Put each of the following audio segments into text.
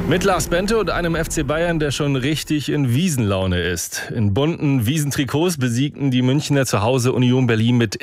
Mit Lars Bente und einem FC Bayern, der schon richtig in Wiesenlaune ist. In bunten Wiesentrikots besiegten die Münchner zu Hause Union Berlin mit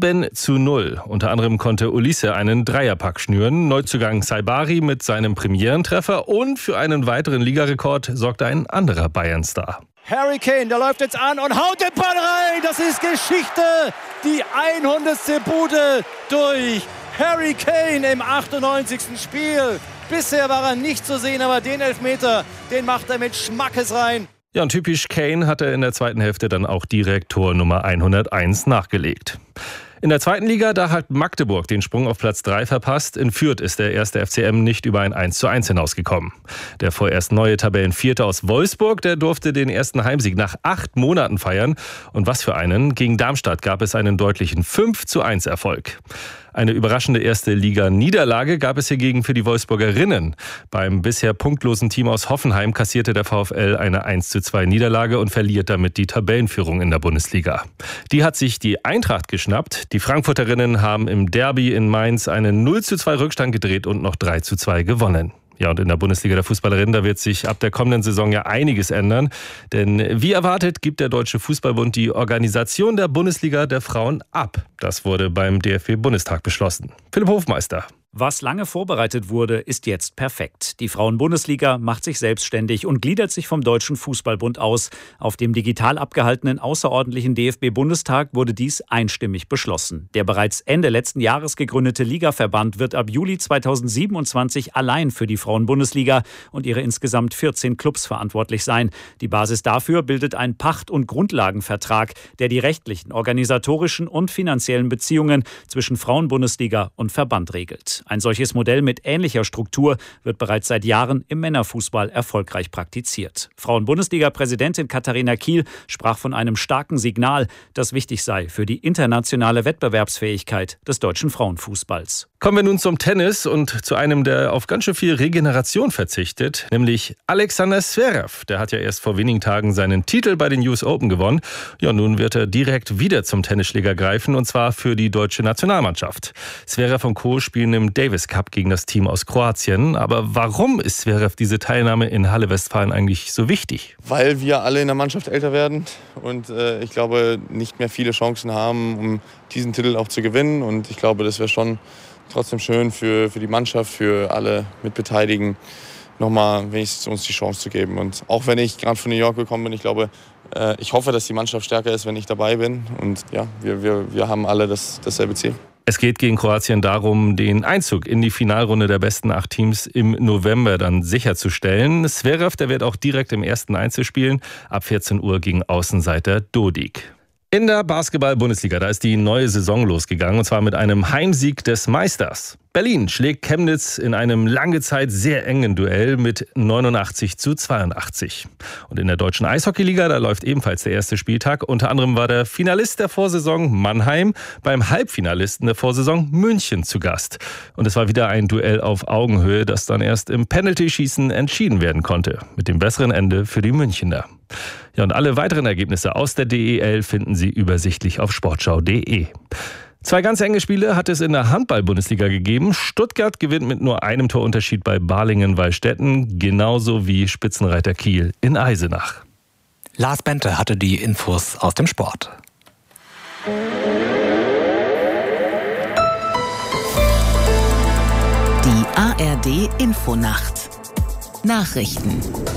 7:0. Unter anderem konnte Ulisse einen Dreierpack schnüren. Neuzugang Saibari mit seinem Premierentreffer und für einen weiteren Ligarekord sorgte ein anderer Bayern-Star. Harry Kane, der läuft jetzt an und haut den Ball rein. Das ist Geschichte. Die 100. Bude durch Harry Kane im 98. Spiel. Bisher war er nicht zu sehen, aber den Elfmeter, den macht er mit Schmackes rein. Ja, und typisch Kane hat er in der zweiten Hälfte dann auch direkt Tor Nummer 101 nachgelegt. In der zweiten Liga, da hat Magdeburg den Sprung auf Platz 3 verpasst. In Fürth ist der erste FCM nicht über ein 1:1 hinausgekommen. Der vorerst neue Tabellenvierte aus Wolfsburg, der durfte den ersten Heimsieg nach 8 Monaten feiern. Und was für einen. Gegen Darmstadt gab es einen deutlichen 5:1 Erfolg. Eine überraschende erste Liga-Niederlage gab es hingegen für die Wolfsburgerinnen. Beim bisher punktlosen Team aus Hoffenheim kassierte der VfL eine 1:2 Niederlage und verliert damit die Tabellenführung in der Bundesliga. Die hat sich die Eintracht geschnappt. Die Frankfurterinnen haben im Derby in Mainz einen 0:2 Rückstand gedreht und noch 3:2 gewonnen. Ja, und in der Bundesliga der Fußballerinnen, da wird sich ab der kommenden Saison ja einiges ändern. Denn wie erwartet, gibt der Deutsche Fußballbund die Organisation der Bundesliga der Frauen ab. Das wurde beim DFB-Bundestag beschlossen. Philipp Hofmeister. Was lange vorbereitet wurde, ist jetzt perfekt. Die Frauen-Bundesliga macht sich selbstständig und gliedert sich vom Deutschen Fußballbund aus. Auf dem digital abgehaltenen außerordentlichen DFB-Bundestag wurde dies einstimmig beschlossen. Der bereits Ende letzten Jahres gegründete Ligaverband wird ab Juli 2027 allein für die Frauen-Bundesliga und ihre insgesamt 14 Clubs verantwortlich sein. Die Basis dafür bildet ein Pacht- und Grundlagenvertrag, der die rechtlichen, organisatorischen und finanziellen Beziehungen zwischen Frauen-Bundesliga und Verband regelt. Ein solches Modell mit ähnlicher Struktur wird bereits seit Jahren im Männerfußball erfolgreich praktiziert. Frauen-Bundesliga-Präsidentin Katharina Kiel sprach von einem starken Signal, das wichtig sei für die internationale Wettbewerbsfähigkeit des deutschen Frauenfußballs. Kommen wir nun zum Tennis und zu einem, der auf ganz schön viel Regeneration verzichtet, nämlich Alexander Zverev. Der hat ja erst vor wenigen Tagen seinen Titel bei den US Open gewonnen. Ja, nun wird er direkt wieder zum Tennisschläger greifen, und zwar für die deutsche Nationalmannschaft. Zverev und Co. spielen im Davis Cup gegen das Team aus Kroatien. Aber warum ist Zverev diese Teilnahme in Halle Westfalen eigentlich so wichtig? Weil wir alle in der Mannschaft älter werden und ich glaube, nicht mehr viele Chancen haben, um diesen Titel auch zu gewinnen. Und ich glaube, das wäre schon trotzdem schön für die Mannschaft, für alle Mitbeteiligten, nochmal wenigstens uns die Chance zu geben. Und auch wenn ich gerade von New York gekommen bin, ich glaube, ich hoffe, dass die Mannschaft stärker ist, wenn ich dabei bin. Und ja, wir haben alle dasselbe Ziel. Es geht gegen Kroatien darum, den Einzug in die Finalrunde der besten 8 Teams im November dann sicherzustellen. Zverev, der wird auch direkt im ersten Einzel spielen, ab 14 Uhr gegen Außenseiter Dodig. In der Basketball-Bundesliga, da ist die neue Saison losgegangen, und zwar mit einem Heimsieg des Meisters. Berlin schlägt Chemnitz in einem lange Zeit sehr engen Duell mit 89:82. Und in der deutschen Eishockeyliga, da läuft ebenfalls der erste Spieltag. Unter anderem war der Finalist der Vorsaison Mannheim beim Halbfinalisten der Vorsaison München zu Gast. Und es war wieder ein Duell auf Augenhöhe, das dann erst im Penalty-Schießen entschieden werden konnte. Mit dem besseren Ende für die Münchner. Ja, und alle weiteren Ergebnisse aus der DEL finden Sie übersichtlich auf sportschau.de. 2 ganz enge Spiele hat es in der Handball-Bundesliga gegeben. Stuttgart gewinnt mit nur einem Torunterschied bei Balingen-Wallstätten, genauso wie Spitzenreiter Kiel in Eisenach. Lars Bente hatte die Infos aus dem Sport. Die ARD-Infonacht. Nachrichten.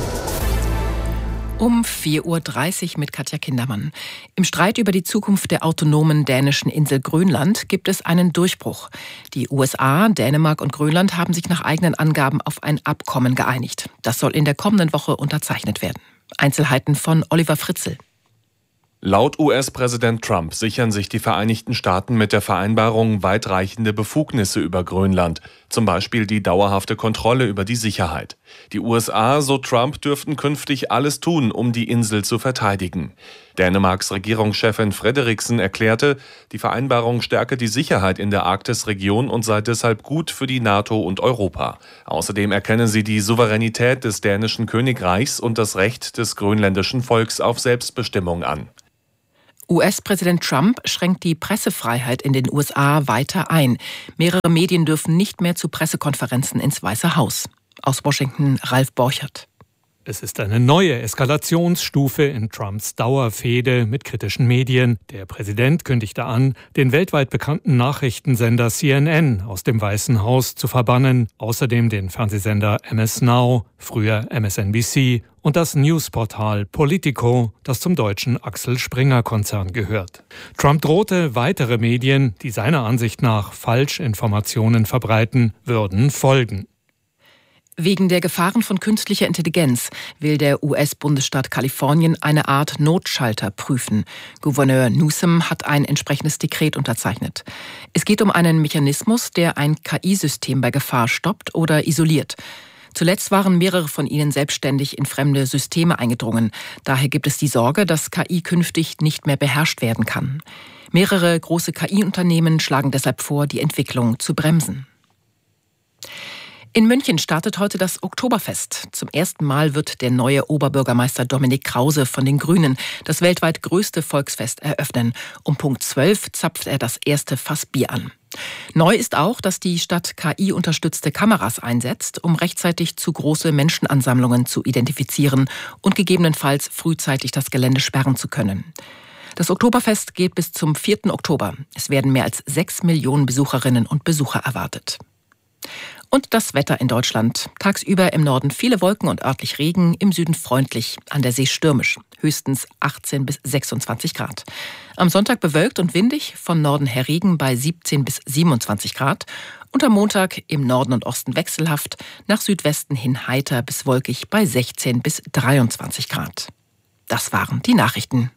Um 4:30 Uhr mit Katja Kindermann. Im Streit über die Zukunft der autonomen dänischen Insel Grönland gibt es einen Durchbruch. Die USA, Dänemark und Grönland haben sich nach eigenen Angaben auf ein Abkommen geeinigt. Das soll in der kommenden Woche unterzeichnet werden. Einzelheiten von Oliver Fritzl. Laut US-Präsident Trump sichern sich die Vereinigten Staaten mit der Vereinbarung weitreichende Befugnisse über Grönland, zum Beispiel die dauerhafte Kontrolle über die Sicherheit. Die USA, so Trump, dürften künftig alles tun, um die Insel zu verteidigen. Dänemarks Regierungschefin Frederiksen erklärte, die Vereinbarung stärke die Sicherheit in der Arktisregion und sei deshalb gut für die NATO und Europa. Außerdem erkenne sie die Souveränität des dänischen Königreichs und das Recht des grönländischen Volks auf Selbstbestimmung an. US-Präsident Trump schränkt die Pressefreiheit in den USA weiter ein. Mehrere Medien dürfen nicht mehr zu Pressekonferenzen ins Weiße Haus. Aus Washington Ralf Borchert. Es ist eine neue Eskalationsstufe in Trumps Dauerfehde mit kritischen Medien. Der Präsident kündigte an, den weltweit bekannten Nachrichtensender CNN aus dem Weißen Haus zu verbannen, außerdem den Fernsehsender MS Now, früher MSNBC, und das Newsportal Politico, das zum deutschen Axel Springer-Konzern gehört. Trump drohte, weitere Medien, die seiner Ansicht nach Falschinformationen verbreiten, würden folgen. Wegen der Gefahren von künstlicher Intelligenz will der US-Bundesstaat Kalifornien eine Art Notschalter prüfen. Gouverneur Newsom hat ein entsprechendes Dekret unterzeichnet. Es geht um einen Mechanismus, der ein KI-System bei Gefahr stoppt oder isoliert. Zuletzt waren mehrere von ihnen selbstständig in fremde Systeme eingedrungen. Daher gibt es die Sorge, dass KI künftig nicht mehr beherrscht werden kann. Mehrere große KI-Unternehmen schlagen deshalb vor, die Entwicklung zu bremsen. In München startet heute das Oktoberfest. Zum ersten Mal wird der neue Oberbürgermeister Dominik Krause von den Grünen das weltweit größte Volksfest eröffnen. Um Punkt 12 zapft er das erste Fass Bier an. Neu ist auch, dass die Stadt KI-unterstützte Kameras einsetzt, um rechtzeitig zu große Menschenansammlungen zu identifizieren und gegebenenfalls frühzeitig das Gelände sperren zu können. Das Oktoberfest geht bis zum 4. Oktober. Es werden mehr als 6 Millionen Besucherinnen und Besucher erwartet. Und das Wetter in Deutschland. Tagsüber im Norden viele Wolken und örtlich Regen, im Süden freundlich, an der See stürmisch, höchstens 18 bis 26 Grad. Am Sonntag bewölkt und windig, von Norden her Regen bei 17 bis 27 Grad. Und am Montag im Norden und Osten wechselhaft, nach Südwesten hin heiter bis wolkig bei 16 bis 23 Grad. Das waren die Nachrichten.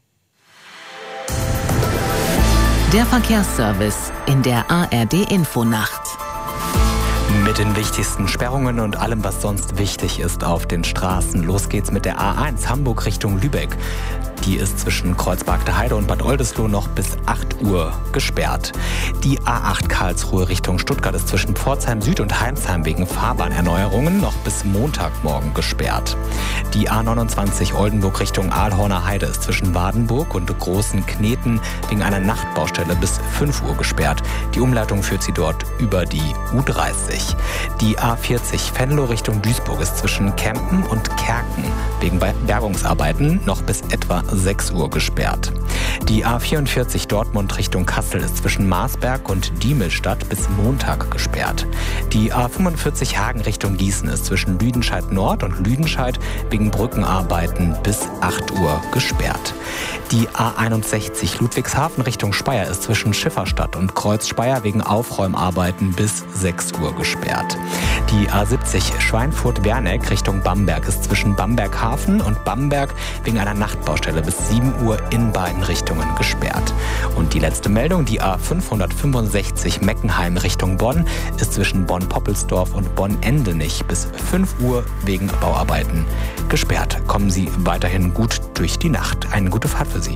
Der Verkehrsservice in der ARD-Infonacht. Mit den wichtigsten Sperrungen und allem, was sonst wichtig ist auf den Straßen. Los geht's mit der A1 Hamburg Richtung Lübeck. Die ist zwischen Kreuzberg Heide und Bad Oldesloe noch bis 8 Uhr gesperrt. Die A8 Karlsruhe Richtung Stuttgart ist zwischen Pforzheim Süd und Heimsheim wegen Fahrbahnerneuerungen noch bis Montagmorgen gesperrt. Die A29 Oldenburg Richtung Aalhorner Heide ist zwischen Wadenburg und Großen Kneten wegen einer Nachtbaustelle bis 5 Uhr gesperrt. Die Umleitung führt sie dort über die U30. Die A40 Venlo Richtung Duisburg ist zwischen Kempen und Kerken wegen Bergungsarbeiten noch bis etwa 6 Uhr gesperrt. Die A44 Dortmund Richtung Kassel ist zwischen Marsberg und Diemelstadt bis Montag gesperrt. Die A45 Hagen Richtung Gießen ist zwischen Lüdenscheid Nord und Lüdenscheid wegen Brückenarbeiten bis 8 Uhr gesperrt. Die A61 Ludwigshafen Richtung Speyer ist zwischen Schifferstadt und Kreuzspeyer wegen Aufräumarbeiten bis 6 Uhr gesperrt. Die A70 Schweinfurt-Werneck Richtung Bamberg ist zwischen Bamberghafen und Bamberg wegen einer Nachtbaustelle bis 7 Uhr in beiden Richtungen gesperrt. Und die letzte Meldung, die A565 Meckenheim Richtung Bonn ist zwischen Bonn-Poppelsdorf und Bonn-Endenich bis 5 Uhr wegen Bauarbeiten gesperrt. Kommen Sie weiterhin gut durch die Nacht. Eine gute Fahrt für Sie.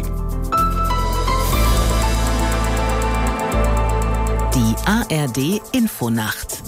Die ARD-Infonacht.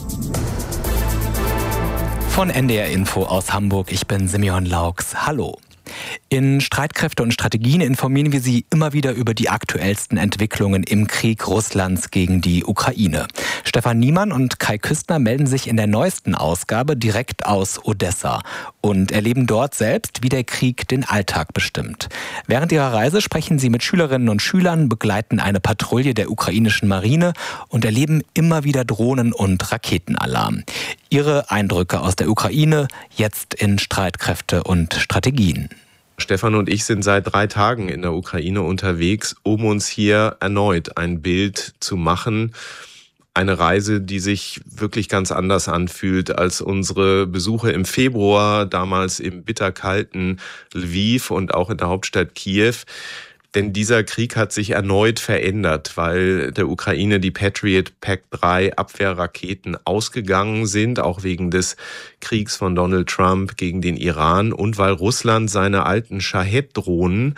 Von NDR Info aus Hamburg, ich bin Simeon Laux. Hallo. In Streitkräfte und Strategien informieren wir Sie immer wieder über die aktuellsten Entwicklungen im Krieg Russlands gegen die Ukraine. Stefan Niemann und Kai Küstner melden sich in der neuesten Ausgabe direkt aus Odessa und erleben dort selbst, wie der Krieg den Alltag bestimmt. Während ihrer Reise sprechen sie mit Schülerinnen und Schülern, begleiten eine Patrouille der ukrainischen Marine und erleben immer wieder Drohnen- und Raketenalarm. Ihre Eindrücke aus der Ukraine jetzt in Streitkräfte und Strategien. Stefan und ich sind seit 3 Tagen in der Ukraine unterwegs, um uns hier erneut ein Bild zu machen. Eine Reise, die sich wirklich ganz anders anfühlt als unsere Besuche im Februar, damals im bitterkalten Lviv und auch in der Hauptstadt Kiew. Denn dieser Krieg hat sich erneut verändert, weil der Ukraine die Patriot PAC-3 Abwehrraketen ausgegangen sind, auch wegen des Kriegs von Donald Trump gegen den Iran und weil Russland seine alten Shahed-Drohnen,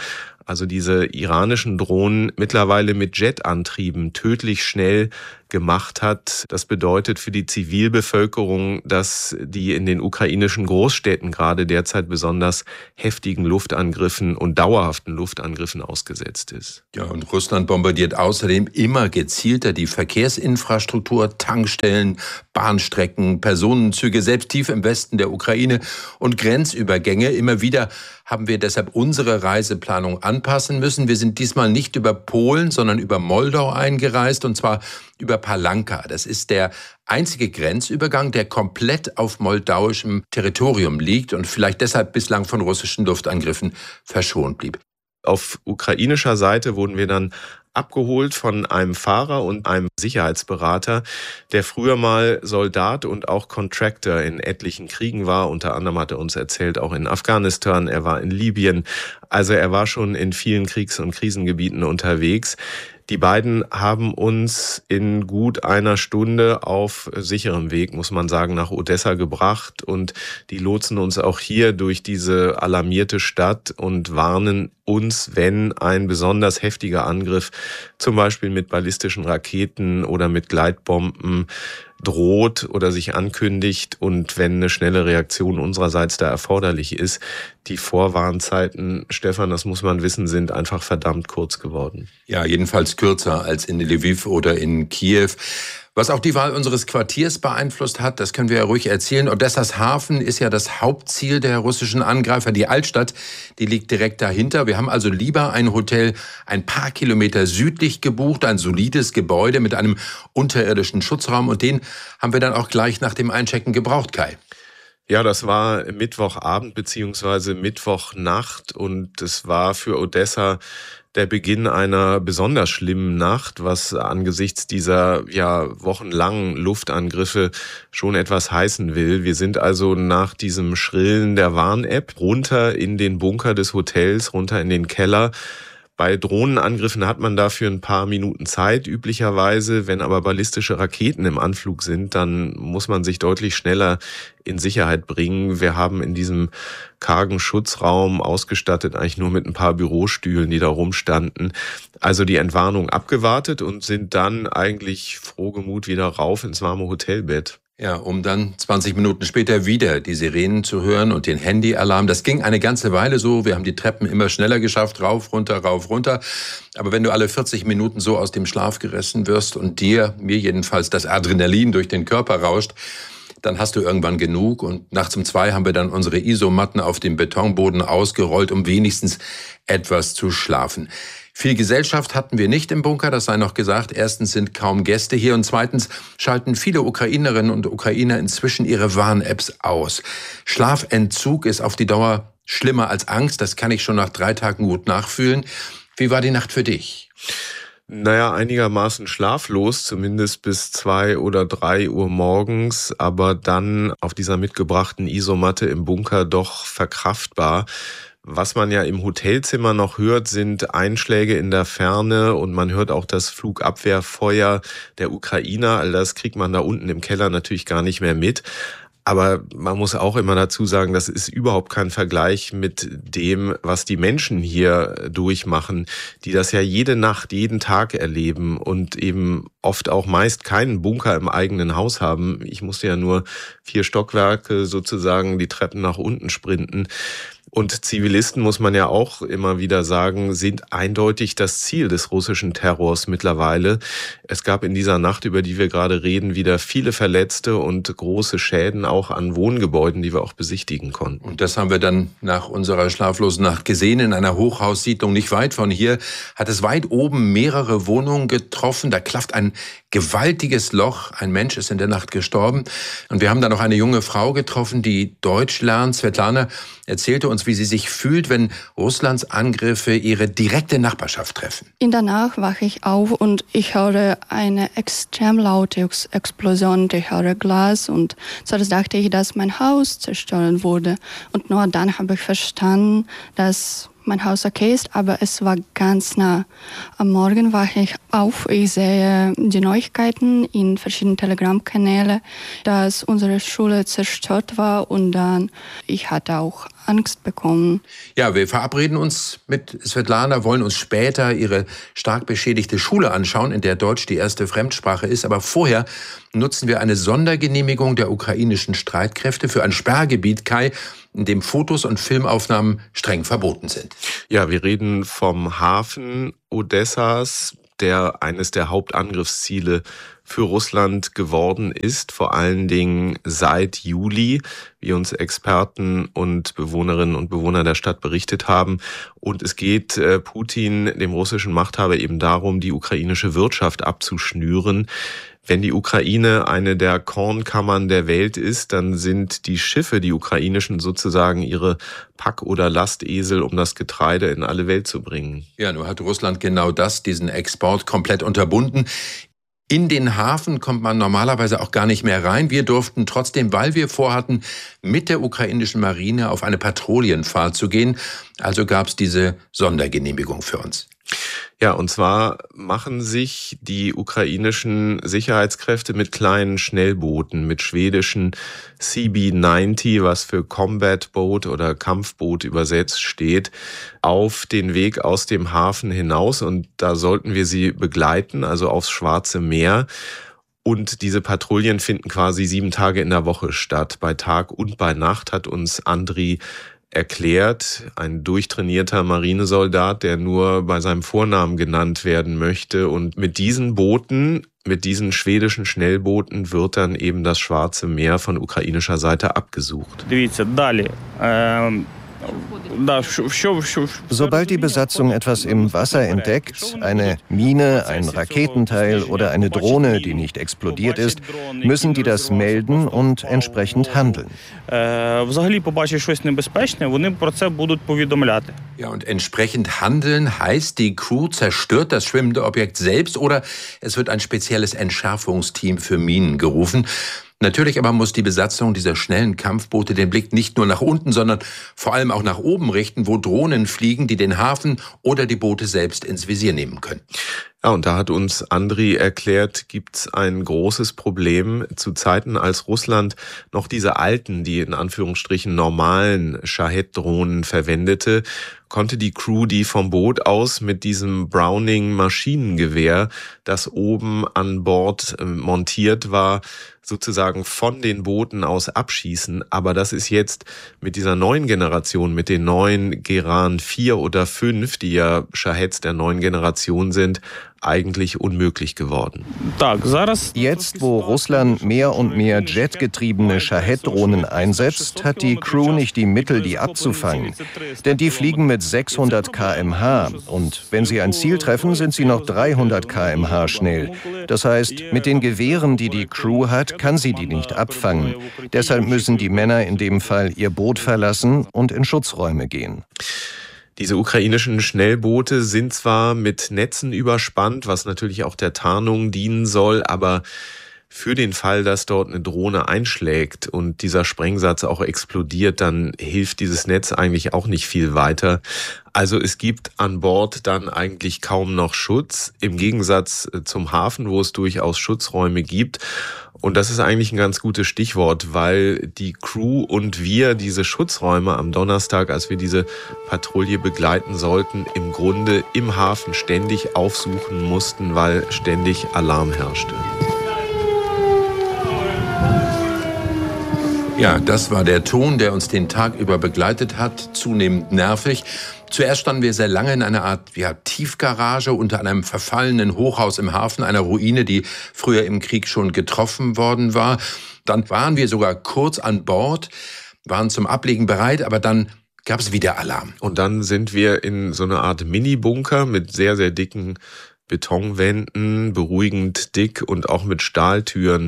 also diese iranischen Drohnen mittlerweile mit Jetantrieben tödlich schnell gemacht hat. Das bedeutet für die Zivilbevölkerung, dass die in den ukrainischen Großstädten gerade derzeit besonders heftigen Luftangriffen und dauerhaften Luftangriffen ausgesetzt ist. Ja, und Russland bombardiert außerdem immer gezielter die Verkehrsinfrastruktur, Tankstellen, Bahnstrecken, Personenzüge, selbst tief im Westen der Ukraine und Grenzübergänge. Immer wieder haben wir deshalb unsere Reiseplanung anpassen müssen. Wir sind diesmal nicht über Polen, sondern über Moldau eingereist, und zwar über Palanka. Das ist der einzige Grenzübergang, der komplett auf moldauischem Territorium liegt und vielleicht deshalb bislang von russischen Luftangriffen verschont blieb. Auf ukrainischer Seite wurden wir dann abgeholt von einem Fahrer und einem Sicherheitsberater, der früher mal Soldat und auch Contractor in etlichen Kriegen war. Unter anderem hat er uns erzählt, auch in Afghanistan, er war in Libyen. Also er war schon in vielen Kriegs- und Krisengebieten unterwegs. Die beiden haben uns in gut einer Stunde auf sicherem Weg, muss man sagen, nach Odessa gebracht, und die lotsen uns auch hier durch diese alarmierte Stadt und warnen uns, wenn ein besonders heftiger Angriff, zum Beispiel mit ballistischen Raketen oder mit Gleitbomben, droht oder sich ankündigt, und wenn eine schnelle Reaktion unsererseits da erforderlich ist. Die Vorwarnzeiten, Stefan, das muss man wissen, sind einfach verdammt kurz geworden. Ja, jedenfalls kürzer als in Lviv oder in Kiew. Was auch die Wahl unseres Quartiers beeinflusst hat, das können wir ja ruhig erzählen. Odessas Hafen ist ja das Hauptziel der russischen Angreifer. Die Altstadt, die liegt direkt dahinter. Wir haben also lieber ein Hotel ein paar Kilometer südlich gebucht, ein solides Gebäude mit einem unterirdischen Schutzraum. Und den haben wir dann auch gleich nach dem Einchecken gebraucht, Kai. Ja, das war Mittwochabend bzw. Mittwochnacht, und es war für Odessa der Beginn einer besonders schlimmen Nacht, was angesichts dieser wochenlangen Luftangriffe schon etwas heißen will. Wir sind also nach diesem Schrillen der Warn-App runter in den Bunker des Hotels, runter in den Keller. Bei Drohnenangriffen hat man dafür ein paar Minuten Zeit üblicherweise. Wenn aber ballistische Raketen im Anflug sind, dann muss man sich deutlich schneller in Sicherheit bringen. Wir haben in diesem kargen Schutzraum, ausgestattet eigentlich nur mit ein paar Bürostühlen, die da rumstanden, also die Entwarnung abgewartet und sind dann eigentlich frohgemut wieder rauf ins warme Hotelbett. Ja, um dann 20 Minuten später wieder die Sirenen zu hören und den Handyalarm. Das ging eine ganze Weile so. Wir haben die Treppen immer schneller geschafft, rauf, runter, rauf, runter. Aber wenn du alle 40 Minuten so aus dem Schlaf gerissen wirst und mir jedenfalls das Adrenalin durch den Körper rauscht, dann hast du irgendwann genug. Und nachts um 2 haben wir dann unsere Isomatten auf dem Betonboden ausgerollt, um wenigstens etwas zu schlafen. Viel Gesellschaft hatten wir nicht im Bunker, das sei noch gesagt. Erstens sind kaum Gäste hier und zweitens schalten viele Ukrainerinnen und Ukrainer inzwischen ihre Warn-Apps aus. Schlafentzug ist auf die Dauer schlimmer als Angst, das kann ich schon nach 3 Tagen gut nachfühlen. Wie war die Nacht für dich? Naja, einigermaßen schlaflos, zumindest bis 2 oder 3 Uhr morgens, aber dann auf dieser mitgebrachten Isomatte im Bunker doch verkraftbar. Was man ja im Hotelzimmer noch hört, sind Einschläge in der Ferne, und man hört auch das Flugabwehrfeuer der Ukrainer. All das kriegt man da unten im Keller natürlich gar nicht mehr mit. Aber man muss auch immer dazu sagen, das ist überhaupt kein Vergleich mit dem, was die Menschen hier durchmachen, die das ja jede Nacht, jeden Tag erleben und eben oft auch meist keinen Bunker im eigenen Haus haben. Ich musste ja nur 4 Stockwerke sozusagen die Treppen nach unten sprinten. Und Zivilisten, muss man ja auch immer wieder sagen, sind eindeutig das Ziel des russischen Terrors mittlerweile. Es gab in dieser Nacht, über die wir gerade reden, wieder viele Verletzte und große Schäden auch an Wohngebäuden, die wir auch besichtigen konnten. Und das haben wir dann nach unserer schlaflosen Nacht gesehen. In einer Hochhaussiedlung nicht weit von hier hat es weit oben mehrere Wohnungen getroffen. Da klafft ein gewaltiges Loch. Ein Mensch ist in der Nacht gestorben. Und wir haben dann noch eine junge Frau getroffen, die Deutsch lernt. Svetlana erzählte uns, wie sie sich fühlt, wenn Russlands Angriffe ihre direkte Nachbarschaft treffen. In der Nacht wache ich auf und ich höre eine extrem laute Explosion. Ich höre Glas und zuerst dachte ich, dass mein Haus zerstört wurde. Und nur dann habe ich verstanden, dass mein Haus okay ist, aber es war ganz nah. Am Morgen wache ich auf, ich sehe die Neuigkeiten in verschiedenen Telegram-Kanälen, dass unsere Schule zerstört war und dann, ich hatte auch Angst bekommen. Ja, wir verabreden uns mit Svetlana, wollen uns später ihre stark beschädigte Schule anschauen, in der Deutsch die erste Fremdsprache ist. Aber vorher nutzen wir eine Sondergenehmigung der ukrainischen Streitkräfte für ein Sperrgebiet, Kai, in dem Fotos und Filmaufnahmen streng verboten sind. Ja, wir reden vom Hafen Odessas, der eines der Hauptangriffsziele für Russland geworden ist, vor allen Dingen seit Juli, wie uns Experten und Bewohnerinnen und Bewohner der Stadt berichtet haben. Und es geht Putin, dem russischen Machthaber, eben darum, die ukrainische Wirtschaft abzuschnüren. Wenn die Ukraine eine der Kornkammern der Welt ist, dann sind die Schiffe, die ukrainischen, sozusagen ihre Pack- oder Lastesel, um das Getreide in alle Welt zu bringen. Ja, nur hat Russland genau das, diesen Export komplett unterbunden. In den Hafen kommt man normalerweise auch gar nicht mehr rein. Wir durften trotzdem, weil wir vorhatten, mit der ukrainischen Marine auf eine Patrouillenfahrt zu gehen. Also gab es diese Sondergenehmigung für uns. Ja, und zwar machen sich die ukrainischen Sicherheitskräfte mit kleinen Schnellbooten, mit schwedischen CB-90, was für Combat Boat oder Kampfboot übersetzt steht, auf den Weg aus dem Hafen hinaus. Und da sollten wir sie begleiten, also aufs Schwarze Meer. Und diese Patrouillen finden quasi 7 Tage in der Woche statt, bei Tag und bei Nacht, hat uns Andriy erklärt, ein durchtrainierter Marinesoldat, der nur bei seinem Vornamen genannt werden möchte. Und mit diesen Booten, mit diesen schwedischen Schnellbooten wird dann eben das Schwarze Meer von ukrainischer Seite abgesucht. Sobald die Besatzung etwas im Wasser entdeckt, eine Mine, ein Raketenteil oder eine Drohne, die nicht explodiert ist, müssen die das melden und entsprechend handeln. Ja, und entsprechend handeln heißt, die Crew zerstört das schwimmende Objekt selbst oder es wird ein spezielles Entschärfungsteam für Minen gerufen. Natürlich aber muss die Besatzung dieser schnellen Kampfboote den Blick nicht nur nach unten, sondern vor allem auch nach oben richten, wo Drohnen fliegen, die den Hafen oder die Boote selbst ins Visier nehmen können. Ja, und da hat uns Andriy erklärt, gibt's ein großes Problem. Zu Zeiten, als Russland noch diese alten, die in Anführungsstrichen normalen Shahed-Drohnen verwendete, konnte die Crew die vom Boot aus mit diesem Browning-Maschinengewehr, das oben an Bord montiert war, sozusagen von den Booten aus abschießen. Aber das ist jetzt mit dieser neuen Generation, mit den neuen Geran 4 oder 5, die ja Shaheds der neuen Generation sind, eigentlich unmöglich geworden. Jetzt, wo Russland mehr und mehr jetgetriebene Shahed-Drohnen einsetzt, hat die Crew nicht die Mittel, die abzufangen. Denn die fliegen mit 600 km/h und wenn sie ein Ziel treffen, sind sie noch 300 km/h schnell. Das heißt, mit den Gewehren, die die Crew hat, kann sie die nicht abfangen. Deshalb müssen die Männer in dem Fall ihr Boot verlassen und in Schutzräume gehen. Diese ukrainischen Schnellboote sind zwar mit Netzen überspannt, was natürlich auch der Tarnung dienen soll, aber für den Fall, dass dort eine Drohne einschlägt und dieser Sprengsatz auch explodiert, dann hilft dieses Netz eigentlich auch nicht viel weiter. Also es gibt an Bord dann eigentlich kaum noch Schutz, im Gegensatz zum Hafen, wo es durchaus Schutzräume gibt. Und das ist eigentlich ein ganz gutes Stichwort, weil die Crew und wir diese Schutzräume am Donnerstag, als wir diese Patrouille begleiten sollten, im Grunde im Hafen ständig aufsuchen mussten, weil ständig Alarm herrschte. Ja, das war der Ton, der uns den Tag über begleitet hat, zunehmend nervig. Zuerst standen wir sehr lange in einer Art Tiefgarage unter einem verfallenen Hochhaus im Hafen, einer Ruine, die früher im Krieg schon getroffen worden war. Dann waren wir sogar kurz an Bord, waren zum Ablegen bereit, aber dann gab es wieder Alarm. Und dann sind wir in so eine Art Mini-Bunker mit sehr, sehr dicken Betonwänden, beruhigend dick und auch mit Stahltüren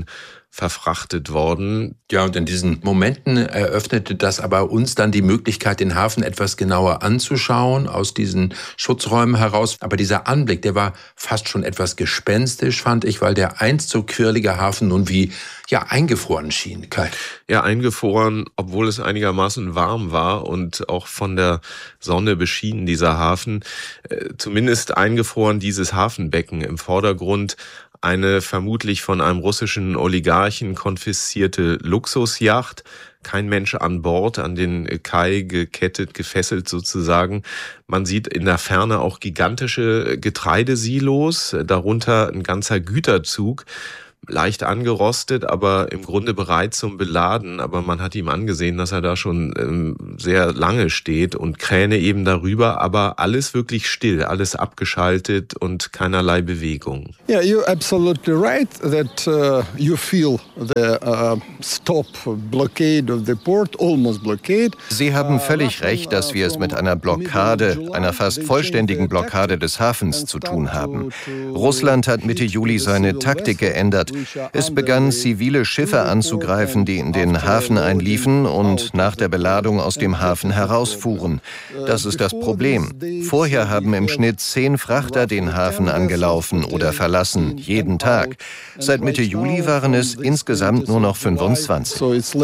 verfrachtet worden. Ja, und in diesen Momenten eröffnete das aber uns dann die Möglichkeit, den Hafen etwas genauer anzuschauen, aus diesen Schutzräumen heraus. Aber dieser Anblick, der war fast schon etwas gespenstisch, fand ich, weil der einst so quirlige Hafen nun wie eingefroren schien, Kai. Ja, eingefroren, obwohl es einigermaßen warm war und auch von der Sonne beschienen, dieser Hafen. Zumindest eingefroren dieses Hafenbecken. Im Vordergrund eine vermutlich von einem russischen Oligarchen konfiszierte Luxusjacht. Kein Mensch an Bord, an den Kai gekettet, gefesselt sozusagen. Man sieht in der Ferne auch gigantische Getreidesilos, darunter ein ganzer Güterzug. Leicht angerostet, aber im Grunde bereit zum Beladen. Aber man hat ihm angesehen, dass er da schon sehr lange steht und Kräne eben darüber. Aber alles wirklich still, alles abgeschaltet und keinerlei Bewegung. Yeah, you're absolutely right that you feel the stop blockade of the port, almost blockade. Sie haben völlig recht, dass wir es mit einer Blockade, einer fast vollständigen Blockade des Hafens zu tun haben. Russland hat Mitte Juli seine Taktik geändert. Es begann, zivile Schiffe anzugreifen, die in den Hafen einliefen und nach der Beladung aus dem Hafen herausfuhren. Das ist das Problem. Vorher haben im Schnitt 10 Frachter den Hafen angelaufen oder verlassen, jeden Tag. Seit Mitte Juli waren es insgesamt nur noch 25.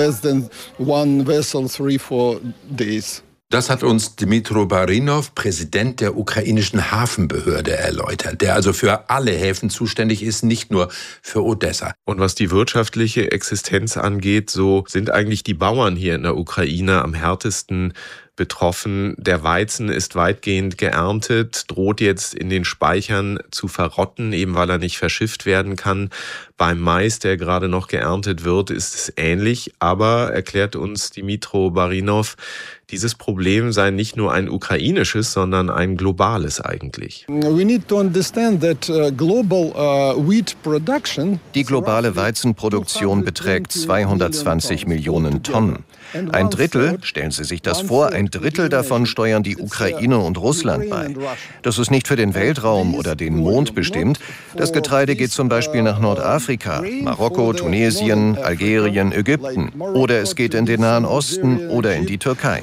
Das hat uns Dmytro Barinov, Präsident der ukrainischen Hafenbehörde, erläutert, der also für alle Häfen zuständig ist, nicht nur für Odessa. Und was die wirtschaftliche Existenz angeht, so sind eigentlich die Bauern hier in der Ukraine am härtesten betroffen. Der Weizen ist weitgehend geerntet, droht jetzt in den Speichern zu verrotten, eben weil er nicht verschifft werden kann. Beim Mais, der gerade noch geerntet wird, ist es ähnlich. Aber, erklärt uns Dmytro Barinov, dieses Problem sei nicht nur ein ukrainisches, sondern ein globales eigentlich. Die globale Weizenproduktion beträgt 220 Millionen Tonnen. Ein Drittel, stellen Sie sich das vor, ein Drittel davon steuern die Ukraine und Russland bei. Das ist nicht für den Weltraum oder den Mond bestimmt. Das Getreide geht zum Beispiel nach Nordafrika, Marokko, Tunesien, Algerien, Ägypten. Oder es geht in den Nahen Osten oder in die Türkei.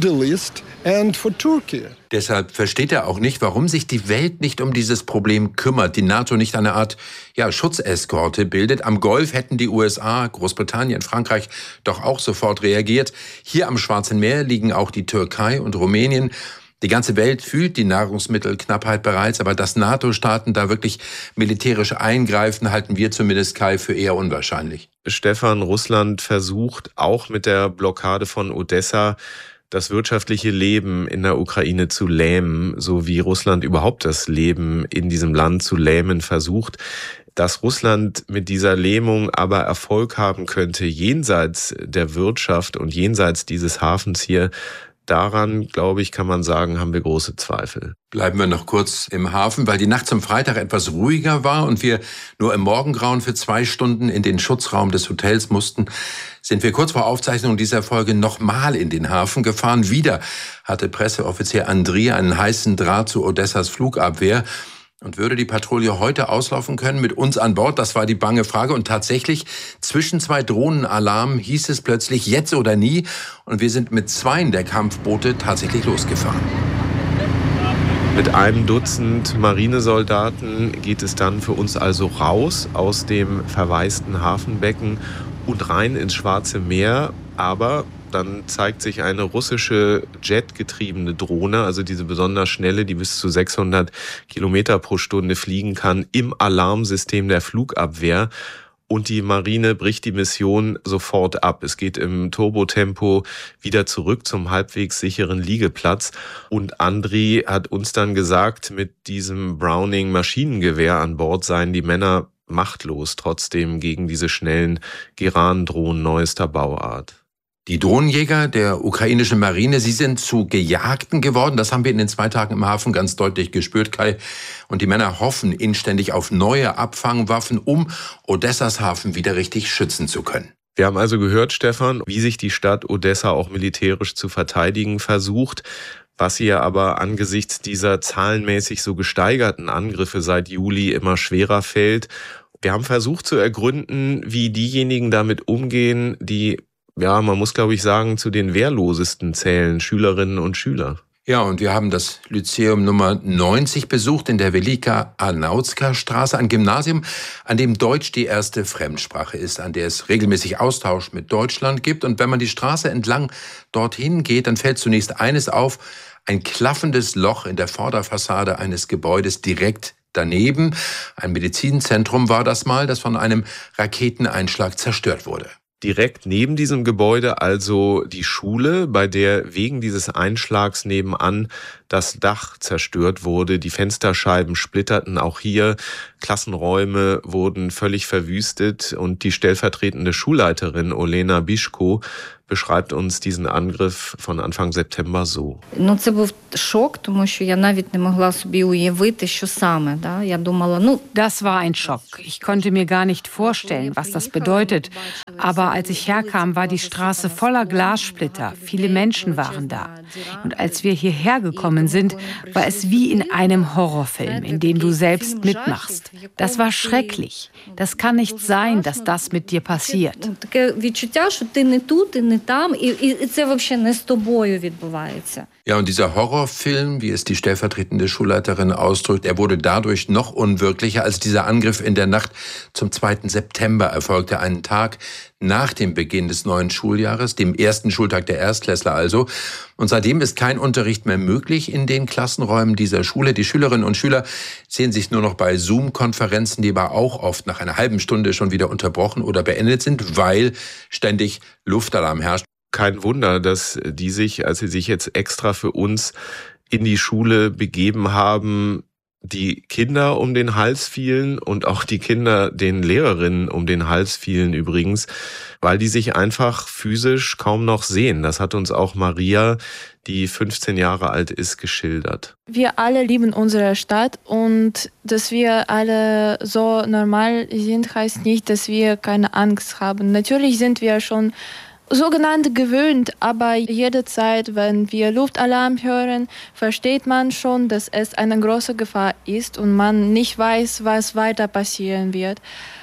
Deshalb versteht er auch nicht, warum sich die Welt nicht um dieses Problem kümmert, die NATO nicht eine Art Schutzeskorte bildet. Am Golf hätten die USA, Großbritannien, Frankreich doch auch sofort reagiert. Hier am Schwarzen Meer liegen auch die Türkei und Rumänien. Die ganze Welt fühlt die Nahrungsmittelknappheit bereits, aber dass NATO-Staaten da wirklich militärisch eingreifen, halten wir zumindest, Kai, für eher unwahrscheinlich. Stefan, Russland versucht auch mit der Blockade von Odessa das wirtschaftliche Leben in der Ukraine zu lähmen, so wie Russland überhaupt das Leben in diesem Land zu lähmen versucht. Dass Russland mit dieser Lähmung aber Erfolg haben könnte, jenseits der Wirtschaft und jenseits dieses Hafens hier, daran, glaube ich, kann man sagen, haben wir große Zweifel. Bleiben wir noch kurz im Hafen, weil die Nacht zum Freitag etwas ruhiger war und wir nur im Morgengrauen für 2 Stunden in den Schutzraum des Hotels mussten, sind wir kurz vor Aufzeichnung dieser Folge nochmal in den Hafen gefahren. Wieder hatte Presseoffizier Andriy einen heißen Draht zu Odessas Flugabwehr. Und würde die Patrouille heute auslaufen können mit uns an Bord? Das war die bange Frage. Und tatsächlich, zwischen 2 Drohnenalarmen hieß es plötzlich jetzt oder nie. Und wir sind mit 2 der Kampfboote tatsächlich losgefahren. Mit 1 Dutzend Marinesoldaten geht es dann für uns also raus aus dem verwaisten Hafenbecken und rein ins Schwarze Meer. Aber dann zeigt sich eine russische jetgetriebene Drohne, also diese besonders schnelle, die bis zu 600 Kilometer pro Stunde fliegen kann, im Alarmsystem der Flugabwehr. Und die Marine bricht die Mission sofort ab. Es geht im Turbotempo wieder zurück zum halbwegs sicheren Liegeplatz. Und Andriy hat uns dann gesagt, mit diesem Browning-Maschinengewehr an Bord seien die Männer machtlos, trotzdem gegen diese schnellen Geran-Drohnen neuester Bauart. Die Drohnenjäger der ukrainischen Marine, sie sind zu Gejagten geworden. Das haben wir in den 2 Tagen im Hafen ganz deutlich gespürt, Kai. Und die Männer hoffen inständig auf neue Abfangwaffen, um Odessas Hafen wieder richtig schützen zu können. Wir haben also gehört, Stefan, wie sich die Stadt Odessa auch militärisch zu verteidigen versucht, was ihr aber angesichts dieser zahlenmäßig so gesteigerten Angriffe seit Juli immer schwerer fällt. Wir haben versucht zu ergründen, wie diejenigen damit umgehen, die, ja, man muss glaube ich sagen, zu den wehrlosesten zählen, Schülerinnen und Schüler. Ja, und wir haben das Lyzeum Nummer 90 besucht in der Velika Arnautska Straße, ein Gymnasium, an dem Deutsch die erste Fremdsprache ist, an der es regelmäßig Austausch mit Deutschland gibt. Und wenn man die Straße entlang dorthin geht, dann fällt zunächst eines auf: ein klaffendes Loch in der Vorderfassade eines Gebäudes direkt daneben. Ein Medizinzentrum war das mal, das von einem Raketeneinschlag zerstört wurde. Direkt neben diesem Gebäude also die Schule, bei der wegen dieses Einschlags nebenan das Dach zerstört wurde. Die Fensterscheiben splitterten auch hier. Klassenräume wurden völlig verwüstet. Und die stellvertretende Schulleiterin Olena Bischko beschreibt uns diesen Angriff von Anfang September so. Це був шок, тому що я навіть не могла собі уявити, що саме. Я думала, Das war ein Schock. Ich konnte mir gar nicht vorstellen, was das bedeutet. Aber als ich herkam, war die Straße voller Glassplitter. Viele Menschen waren da. Und als wir hierher gekommen sind, war es wie in einem Horrorfilm, in dem du selbst mitmachst. Das war schrecklich. Das kann nicht sein, dass das mit dir passiert. Таке відчуття, що ти не тут, і не там, і це взагалі не з тобою відбувається. Ja, und dieser Horrorfilm, wie es die stellvertretende Schulleiterin ausdrückt, er wurde dadurch noch unwirklicher, als dieser Angriff in der Nacht zum 2. September erfolgte, einen Tag nach dem Beginn des neuen Schuljahres, dem ersten Schultag der Erstklässler also. Und seitdem ist kein Unterricht mehr möglich in den Klassenräumen dieser Schule. Die Schülerinnen und Schüler sehen sich nur noch bei Zoom-Konferenzen, die aber auch oft nach einer halben Stunde schon wieder unterbrochen oder beendet sind, weil ständig Luftalarm herrscht. Kein Wunder, dass die sich, als sie sich jetzt extra für uns in die Schule begeben haben, die Kinder um den Hals fielen und auch die Kinder den Lehrerinnen um den Hals fielen übrigens, weil die sich einfach physisch kaum noch sehen. Das hat uns auch Maria, die 15 Jahre alt ist, geschildert. Wir alle lieben unsere Stadt und dass wir alle so normal sind, heißt nicht, dass wir keine Angst haben. Natürlich sind wir schon sogenannt gewöhnt, aber jederzeit, wenn wir Luftalarm hören, versteht man schon, dass es eine große Gefahr ist und man nicht weiß, was weiter passieren wird.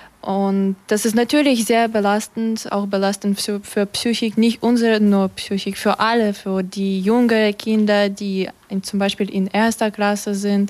Und das ist natürlich sehr belastend, auch belastend für Psychik, nicht unsere nur Psychik, für alle, für die jüngeren Kinder, die zum Beispiel in 1. Klasse sind.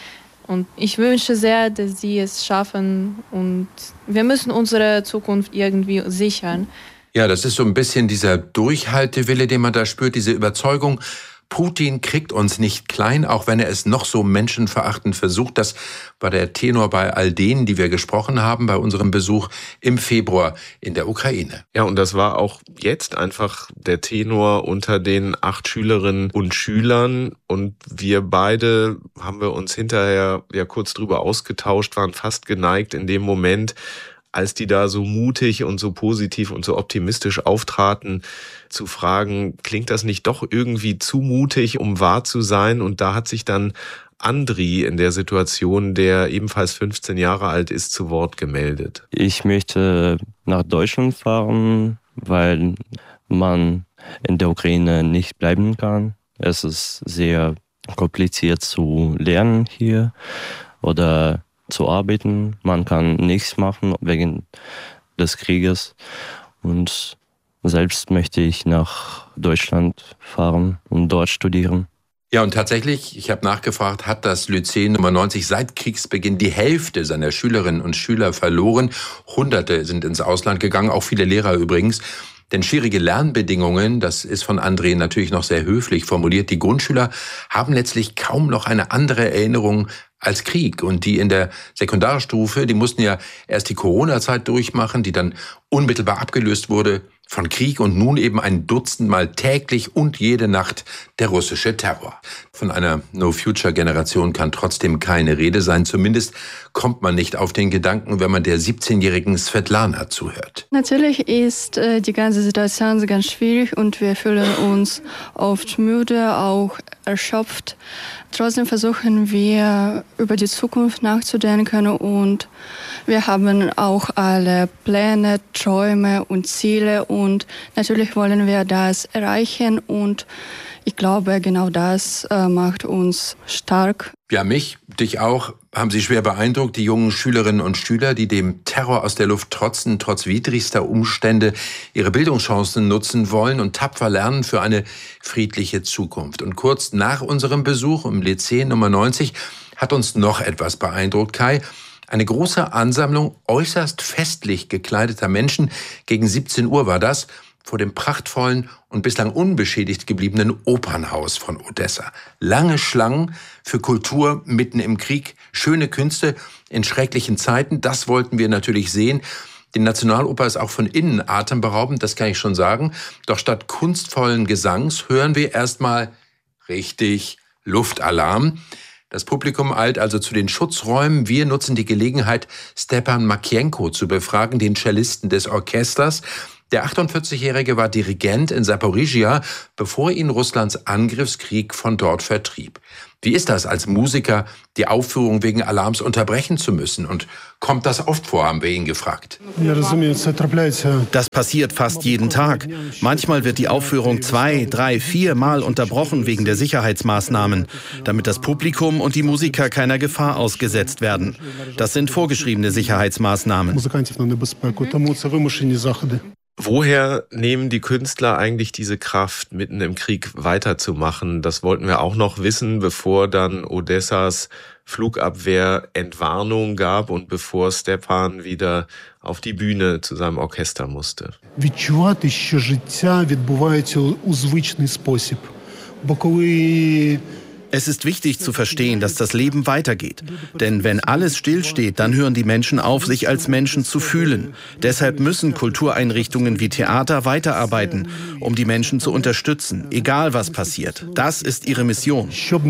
Und ich wünsche sehr, dass sie es schaffen und wir müssen unsere Zukunft irgendwie sichern. Ja, das ist so ein bisschen dieser Durchhaltewille, den man da spürt, diese Überzeugung, Putin kriegt uns nicht klein, auch wenn er es noch so menschenverachtend versucht. Das war der Tenor bei all denen, die wir gesprochen haben bei unserem Besuch im Februar in der Ukraine. Ja, und das war auch jetzt einfach der Tenor unter den 8 Schülerinnen und Schülern. Und wir beide haben wir uns hinterher ja kurz drüber ausgetauscht, waren fast geneigt in dem Moment, als die da so mutig und so positiv und so optimistisch auftraten, zu fragen, klingt das nicht doch irgendwie zu mutig, um wahr zu sein? Und da hat sich dann Andri in der Situation, der ebenfalls 15 Jahre alt ist, zu Wort gemeldet. Ich möchte nach Deutschland fahren, weil man in der Ukraine nicht bleiben kann. Es ist sehr kompliziert zu lernen hier oder zu arbeiten. Man kann nichts machen wegen des Krieges. Und selbst möchte ich nach Deutschland fahren und dort studieren. Ja, und tatsächlich, ich habe nachgefragt, hat das Lyzeum Nummer 90 seit Kriegsbeginn die Hälfte seiner Schülerinnen und Schüler verloren. Hunderte sind ins Ausland gegangen, auch viele Lehrer übrigens. Denn schwierige Lernbedingungen, das ist von André natürlich noch sehr höflich formuliert, die Grundschüler haben letztlich kaum noch eine andere Erinnerung als Krieg. Und die in der Sekundarstufe, die mussten ja erst die Corona-Zeit durchmachen, die dann unmittelbar abgelöst wurde von Krieg und nun eben ein Dutzendmal täglich und jede Nacht der russische Terror. Von einer No-Future-Generation kann trotzdem keine Rede sein. Zumindest kommt man nicht auf den Gedanken, wenn man der 17-jährigen Svetlana zuhört. Natürlich ist die ganze Situation ganz schwierig und wir fühlen uns oft müde, auch erschöpft. Trotzdem versuchen wir, über die Zukunft nachzudenken und wir haben auch alle Pläne, Träume und Ziele und natürlich wollen wir das erreichen und Ich glaube, genau das macht uns stark. Ja, mich, dich auch, haben Sie schwer beeindruckt, die jungen Schülerinnen und Schüler, die dem Terror aus der Luft trotzen, trotz widrigster Umstände ihre Bildungschancen nutzen wollen und tapfer lernen für eine friedliche Zukunft. Und kurz nach unserem Besuch im Lycée Nummer 90 hat uns noch etwas beeindruckt, Kai. Eine große Ansammlung äußerst festlich gekleideter Menschen, gegen 17 Uhr war das, vor dem prachtvollen und bislang unbeschädigt gebliebenen Opernhaus von Odessa. Lange Schlangen für Kultur mitten im Krieg, schöne Künste in schrecklichen Zeiten, das wollten wir natürlich sehen. Die Nationaloper ist auch von innen atemberaubend, das kann ich schon sagen. Doch statt kunstvollen Gesangs hören wir erstmal richtig Luftalarm. Das Publikum eilt also zu den Schutzräumen. Wir nutzen die Gelegenheit, Stepan Makienko zu befragen, den Cellisten des Orchesters. Der 48-Jährige war Dirigent in Saporizhia, bevor ihn Russlands Angriffskrieg von dort vertrieb. Wie ist das als Musiker, die Aufführung wegen Alarms unterbrechen zu müssen? Und kommt das oft vor, haben wir ihn gefragt. Das passiert fast jeden Tag. Manchmal wird die Aufführung 2, 3, 4 Mal unterbrochen wegen der Sicherheitsmaßnahmen, damit das Publikum und die Musiker keiner Gefahr ausgesetzt werden. Das sind vorgeschriebene Sicherheitsmaßnahmen. Woher nehmen die Künstler eigentlich diese Kraft, mitten im Krieg weiterzumachen? Das wollten wir auch noch wissen, bevor dann Odessas Flugabwehr Entwarnung gab und bevor Stepan wieder auf die Bühne zu seinem Orchester musste. Es ist wichtig zu verstehen, dass das Leben weitergeht. Denn wenn alles stillsteht, dann hören die Menschen auf, sich als Menschen zu fühlen. Deshalb müssen Kultureinrichtungen wie Theater weiterarbeiten, um die Menschen zu unterstützen, egal was passiert. Das ist ihre Mission.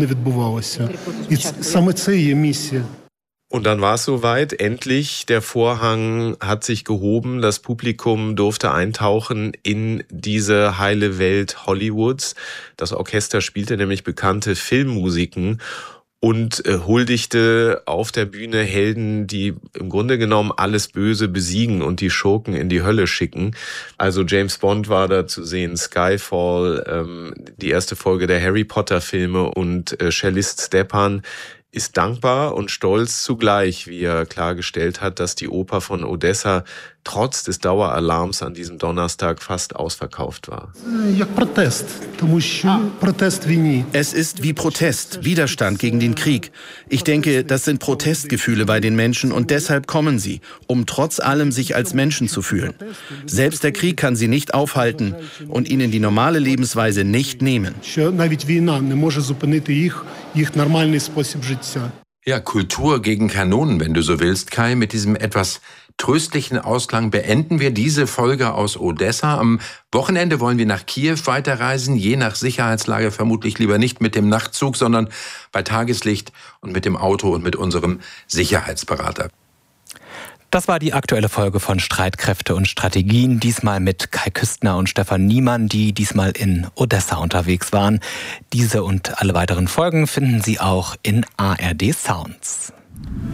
Und dann war es soweit, endlich, der Vorhang hat sich gehoben, das Publikum durfte eintauchen in diese heile Welt Hollywoods. Das Orchester spielte nämlich bekannte Filmmusiken und huldigte auf der Bühne Helden, die im Grunde genommen alles Böse besiegen und die Schurken in die Hölle schicken. Also James Bond war da zu sehen, Skyfall, die erste Folge der Harry Potter Filme und Cellist Stepan ist dankbar und stolz zugleich, wie er klargestellt hat, dass die Oper von Odessa trotz des Daueralarms an diesem Donnerstag fast ausverkauft war. Es ist wie Protest, Widerstand gegen den Krieg. Ich denke, das sind Protestgefühle bei den Menschen und deshalb kommen sie, um trotz allem sich als Menschen zu fühlen. Selbst der Krieg kann sie nicht aufhalten und ihnen die normale Lebensweise nicht nehmen. Ja, Kultur gegen Kanonen, wenn du so willst, Kai. Mit diesem etwas tröstlichen Ausklang beenden wir diese Folge aus Odessa. Am Wochenende wollen wir nach Kiew weiterreisen, je nach Sicherheitslage vermutlich lieber nicht mit dem Nachtzug, sondern bei Tageslicht und mit dem Auto und mit unserem Sicherheitsberater. Das war die aktuelle Folge von Streitkräfte und Strategien, diesmal mit Kai Küstner und Stefan Niemann, die diesmal in Odessa unterwegs waren. Diese und alle weiteren Folgen finden Sie auch in ARD Sounds.